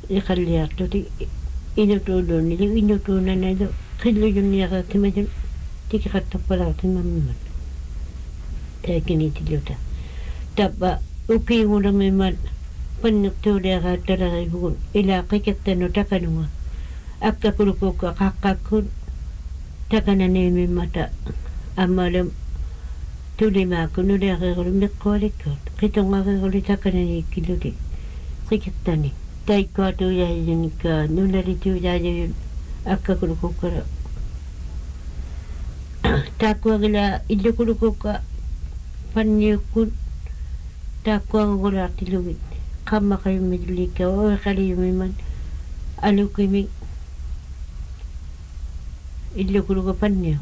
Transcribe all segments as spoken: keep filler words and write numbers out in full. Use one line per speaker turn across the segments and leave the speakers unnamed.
iqalliartuti inutuulluunnilu inutuunanalu qillujunniaqaakkimatun tikiqattappalartimammat taakinitiluta tappa ukiingulamimat pannertuuliaqaattalaqivugun ilaaqikittanu takanunga akkakulukuukka qaqqakkun takananiimimmata ammalum tulimaakku nuliaqiqulu miqqualikkuut qitungaqiqulu takananiikkiluti qikittani taikkuatuujaajunikka nunalituujaajuyun akkakulukuukkara taakkuagila illukulukuukka panniukkun taakkuagugulaartilugit qammaqayummidulikka oiqaliyumiman alukimi illukuluku panniu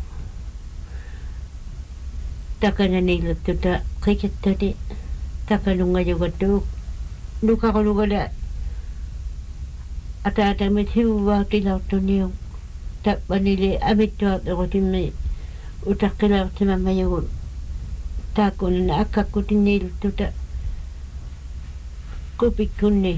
takananiiluttuta qikittani takanungajugattuuk nukaqulugala ataatamit hiuvaatilaartuniu tappanili amittuartuqutimmi utaqqilaartimammajugun taakkunana akkakkutinniiluttuta kupikkunni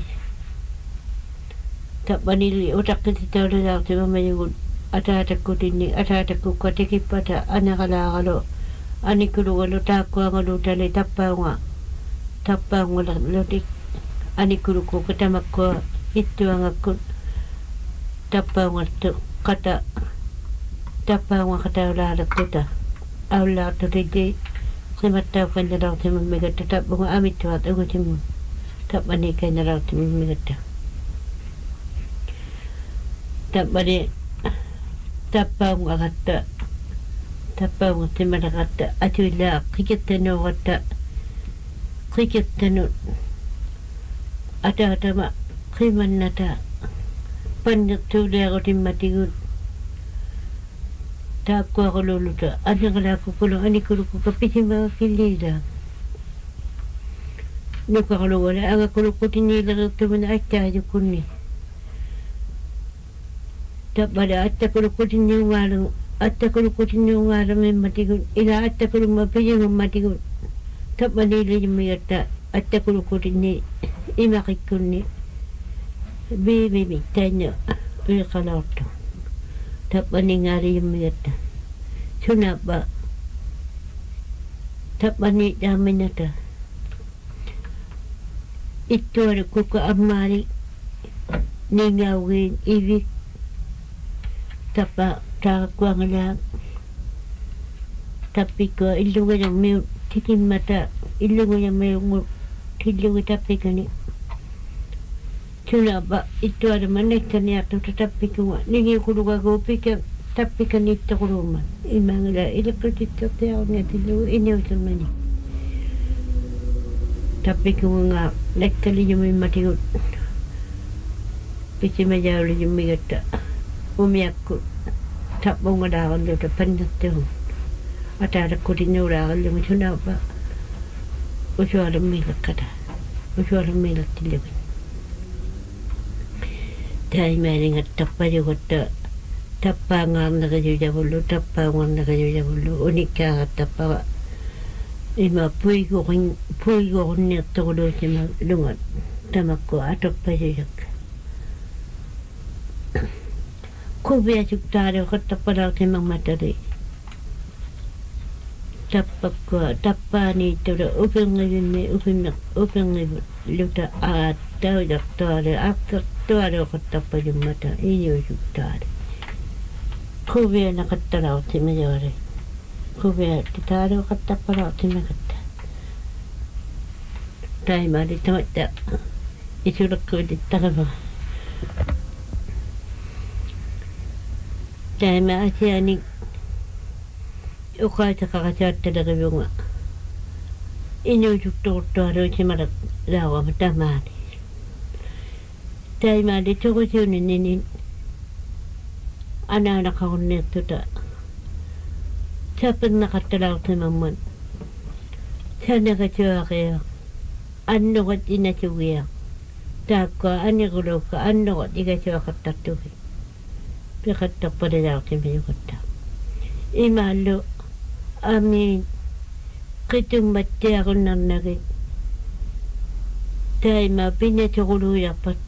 tappanili utaqqititaululaartimammajugun ataatakkutinni ataatakukka tikippata anaqalaaqalu anikulugalu taakkuangalutali tappaunga tappaungalutik anikulukuka tamakkua ittuangakkun tappaungattu qata tappaunga qataulaalattuta aullaartutiti qimattauqannalaartimammigatta tappunga amittuat ugutimmun tappaniikannalaartimammigatta tappani tappaungaqatta tappaungattimalaqatta atuillaa qikittanuuqatta qikittanu ataatama qimannata pannertuuliaqutimmatigun taakkuaqululuta anaqalaakukulu anikulukuka pisimagakilliila nukaqulugala angakuluqutinnilaqirtumana attaajukunni tappala attakuluqutinnungaalagu attakuluqutinnungaalammatigun ila attakulumma pisimamatigun tappaniiliimmigatta attakuluqutinni imaqikkunni biimimi taanna uiqalaartu tappaningaaliimmigatta sunappa tappani daaminata ittuaru kuka ammaali ningaugiin ivik tappa taaqkuangalaa tappikua illugajammiu tikimmata illugajammiu tillugi tappikani sunappa ittuaru mannekkaniartuta tappikunga ningiukulugaguupika tappikaniittaqulumma imangala ilaqqittittortiarungatillugu iniutamani tappikunga nakkalijumimatigut pisimajaulijummigatta umiakku tappungalaagalluta pannertugun ataalakkutinnuulaaqallungu sunappa usualummiilakkata usualummiilattillugun taimaaningat tappajugatta tappaangaarnaqajujavullu tappaanguarnaqajujavullu unikkaagat tappaga ima puiguqin puiguqunniartoquluutima lungat tamakku atoppajujak kuviasuktaareuqat tappalaartimammatali tappakkua tappaaniittula upinngivimmi upinneq upinngivut luta aattaujartuale akkartualeuqat tappajummata iñuusuktaale kuvianaqattalaartimajore kuvia titaaleuqat tappalaartimagatta taimaali tamatta isulakkuutittaqama taima asiani uqaitaqaqasaattalaqivunga iñuusuktortualuutimalak laawama tamaani taimaali tuqusiuninin anaanaqaqunniirtuta sapernaqattalaartimamman sanaqatuaqia annuqat inasugia taakkua aniqulukka annuqat igasuaqattartugi piqattaqpalalaartimayugatta imaallu amiin qitummattiaqunarnagit taima pinatuquluyarpat